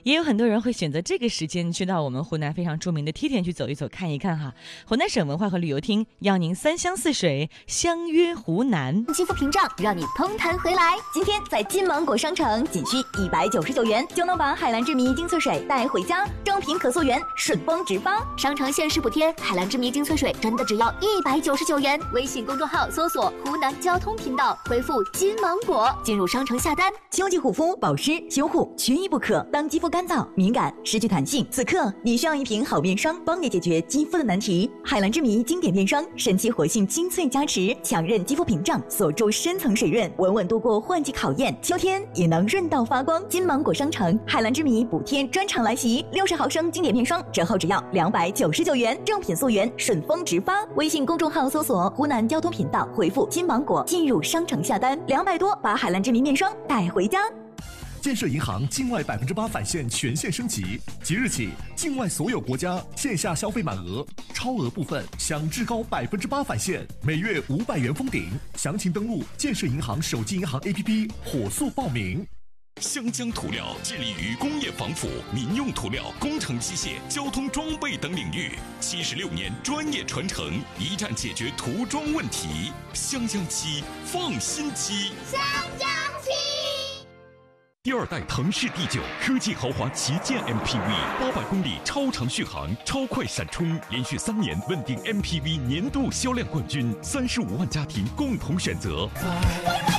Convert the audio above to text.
也有很多人会选择这个时间去到我们湖南非常著名的梯田去走一走看一看哈。湖南省文化和旅游厅邀您三湘四水相约湖南， 积分屏障让你通弹回来。今天在金芒果商城仅需199元就能把海蓝之谜精粹水带回家，正品可溯源，顺丰直发。商城限时补贴，海蓝之谜精粹水真的只要199元。微信公众号搜索湖南交通频道，回复金芒果进入商城下单。 秋季护肤保湿修护缺一不可。当肌肤干燥敏感失去弹性，此刻你需要一瓶好面霜，帮你解决肌肤的难题。海蓝之谜经典面霜，神奇活性精粹加持，强韧肌肤屏障，锁住深层水润，稳稳度过换季考验，秋天也能润到发光。金芒果商城海蓝之谜补贴专场来袭，60毫升经典面霜折后只要299元，正品溯源，顺丰直发。微信公众号搜索湖南交通频道，回复金芒果进入商城下单，200多把海蓝之谜面霜带回家。 建设银行境外8%返现全线升级，即日起，境外所有国家线下消费满额，超额部分享至高8%返现，每月500元封顶。详情登录建设银行手机银行 APP， 火速报名。 湘江涂料致力于工业防腐、民用涂料、工程机械、交通装备等领域，76年专业传承，一站解决涂装问题。湘江漆，放心漆。 湘江漆。 第二代腾势第9科技豪华旗舰 MPV，800公里超长续航，超快闪充，连续3年稳定 MPV 年度销量冠军，35万家庭共同选择。